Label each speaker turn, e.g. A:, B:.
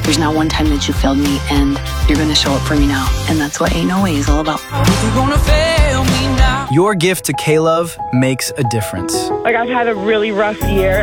A: There's not one time that you failed me, and you're going to show up for me now. And that's what Ain't No Way is all about.
B: You're gonna fail me now.
C: Your gift to K-Love makes a difference.
D: Like, I've had a really rough year.